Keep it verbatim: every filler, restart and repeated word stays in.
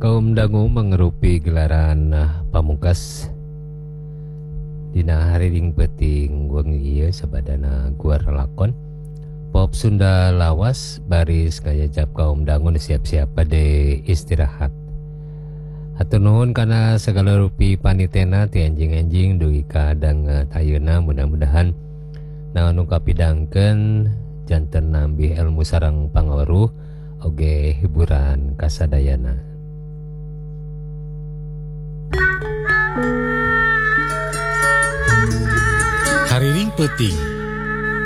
Kaum dangu mengerupi gelaran pamungkas dina hari ding peting wengi ieu sabadana guar lakon pop Sunda lawas baris ngajajab kaum dangu siap-siap pada istirahat. Hatur nuhun kana segala rupi panitena ti anjing-anjing dugi ka adang tayeuna mudah-mudahan naon nu kapidangkeun janten nambi ilmu sareng pangaweruh oge hiburan kasadayana. Hariring peuting